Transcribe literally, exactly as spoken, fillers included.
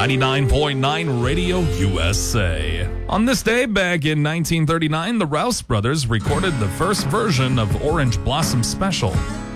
ninety-nine point nine Radio U S A. On this day, back in nineteen thirty-nine, the Rouse Brothers recorded the first version of Orange Blossom Special.